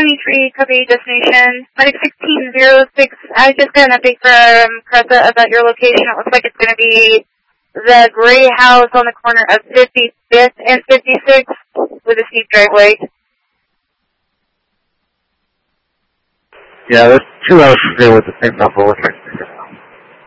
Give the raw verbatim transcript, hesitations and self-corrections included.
seventy-three, copy destination. Medic sixteen zero six, I just got an update from Cressa about your location. It looks like it's going to be the gray house on the corner of fifty-fifth and fifty-sixth with a steep driveway. Yeah, there's two houses there with the same number with me.